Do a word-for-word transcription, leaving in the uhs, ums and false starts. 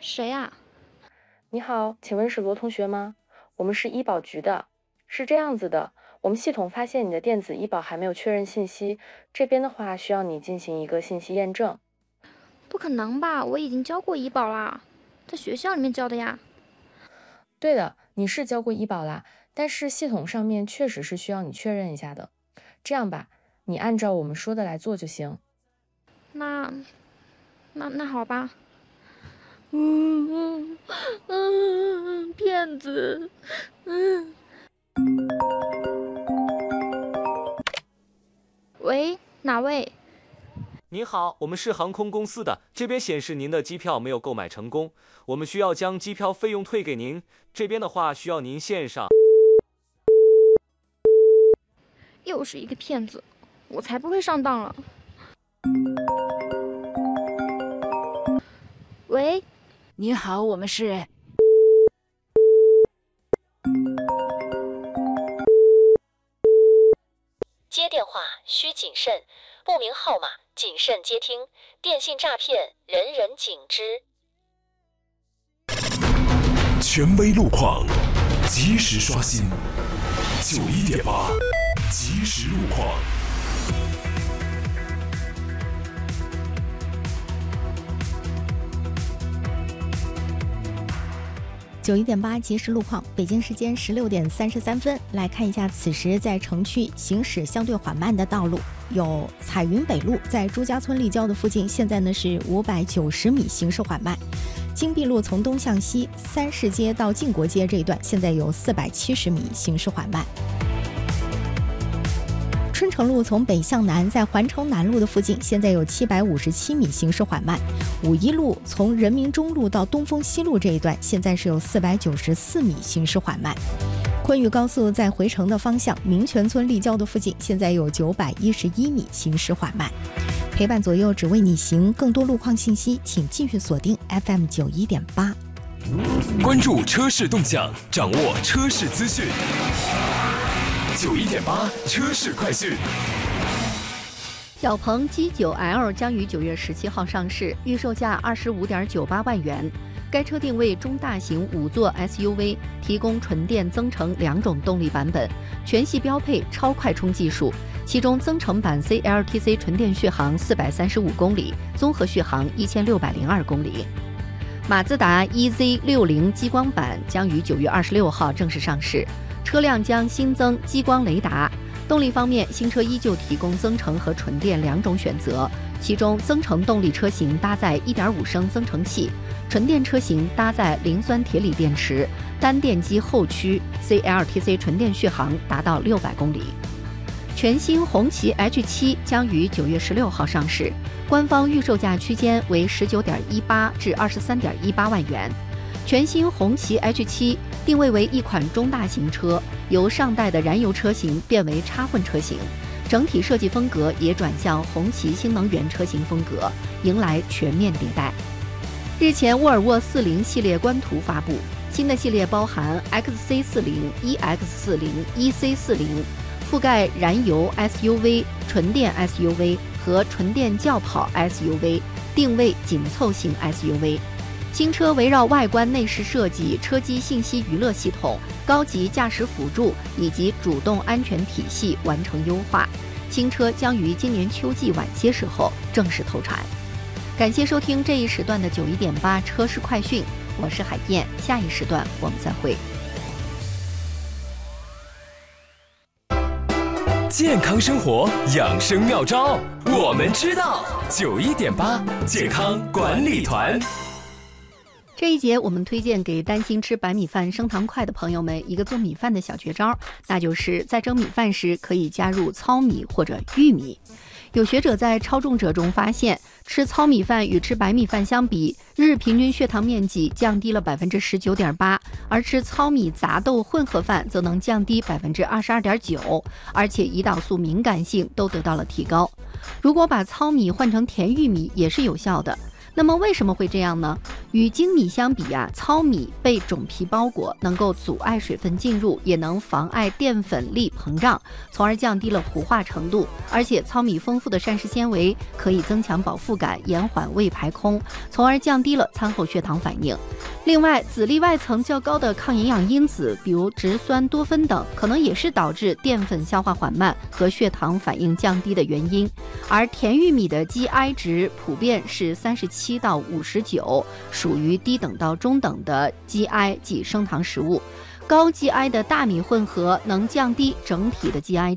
谁呀？ 你好，请问是罗同学吗？我们是医保局的。是这样子的，我们系统发现你的电子医保还没有确认信息，这边的话需要你进行一个信息验证。 不可能吧，我已经交过医保啦，在学校里面交的呀。 对的，你是交过医保啦，但是系统上面确实是需要你确认一下的。这样吧，你按照我们说的来做就行。 那那那好吧。嗯嗯嗯，骗子。嗯。喂，哪位？ 您好，我们是航空公司的，这边显示您的机票没有购买成功，我们需要将机票费用退给您。这边的话需要您线上。 又是一个骗子，我才不会上当了。喂， 你好，我们是。 接电话需谨慎，不明号码谨慎接听，电信诈骗人人警之。 权威路况，及时刷新。九一点八，即时路况。 九一点八即时路况，北京时间十六点三十三分，来看一下此时在城区行驶相对缓慢的道路，有彩云北路在朱家村立交的附近，现在呢是五百九十米，行驶缓慢。金碧路从东向西，三市街到晋国街这一段，现在有四百七十米，行驶缓慢。春城路从北向南，在环城南路的附近，现在有七百五十七米，行驶缓慢。五一路从人民中路到东风西路这一段，现在是有四百九十四米，行驶缓慢。昆玉高速在回城的方向，民权村立交的附近，现在有九百一十一米，行驶缓慢。陪伴左右，只为你行。更多路况信息，请继续锁定 F M 九一点八。 关注车市动向，掌握车市资讯。九一点八车市快讯。 小鹏 G 九 L 将于九月十七号上市，预售价二十五点九八万元。该车定位中大型五座 S U V， 提供纯电增程两种动力版本，全系标配超快充技术。其中增程版 C L T C 纯电续航四百三十五公里，综合续航一千六百零二公里。马自达 E Z 六十激光版将于九月二十六号正式上市。车辆将新增激光雷达。动力方面，新车依旧提供增程和纯电两种选择，其中增程动力车型搭载 一点五升增程器，纯电车型搭载磷酸铁锂电池，单电机后驱 C L T C 纯电续航达到六百公里。全新红旗 H 七 将于九月十六号上市，官方预售价区间为十九点一八至二十三点一八万元。全新红旗 H 七 定位为一款中大型车，由上代的燃油车型变为插混车型，整体设计风格也转向红旗新能源车型风格，迎来全面迭代。日前，沃尔沃四零系列官图发布，新的系列包含 X C 四十、E X 四十、E C 四十，覆盖燃油 S U V、纯电 S U V 和纯电轿跑 S U V， 定位紧凑型 S U V。新车围绕外观内饰设计、车机信息娱乐系统、高级驾驶辅助以及主动安全体系完成优化。新车将于今年秋季晚些时候正式投产。感谢收听这一时段的九一点八车市快讯，我是海燕，下一时段我们再会。 健康生活养生妙招，我们知道。九一点八健康管理团。 这一节我们推荐给担心吃白米饭升糖快的朋友们一个做米饭的小绝招，那就是在蒸米饭时可以加入糙米或者玉米。有学者在超重者中发现，吃糙米饭与吃白米饭相比，日平均血糖面积降低了 百分之十九点八， 而吃糙米杂豆混合饭则能降低 百分之二十二点九， 而且胰岛素敏感性都得到了提高。如果把糙米换成甜玉米也是有效的。 那么为什么会这样呢？与精米相比啊，糙米被种皮包裹，能够阻碍水分进入，也能妨碍淀粉粒膨胀，从而降低了糊化程度。而且糙米丰富的膳食纤维可以增强饱腹感，延缓胃排空，从而降低了餐后血糖反应。另外，籽粒外层较高的抗营养因子，比如植酸多酚等，可能也是导致淀粉消化缓慢和血糖反应降低的原因。而甜玉米的 G I 值普遍是三十七到五十九，属于低等到中等的 G I 即升糖食物。高 G I 的大米混合能降低整体的 G I 值。